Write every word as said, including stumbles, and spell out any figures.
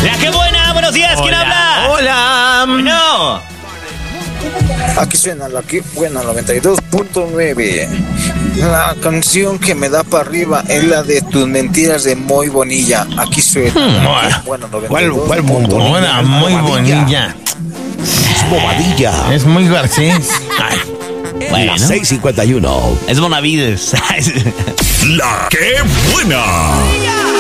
La qué buena, buenos días, ¿quién Hola. habla? Hola. No. Aquí suena la que buena noventa y dos punto nueve. La canción que me da para arriba es la de Tus mentiras de Muy Bonilla. Aquí suena. Hmm, Bueno, ¿Cuál, cuál bombona? Muy bonilla. Es bobadilla. Es muy Garcés. Bueno, Las seis cincuenta y uno. es Bonavides. La que buena.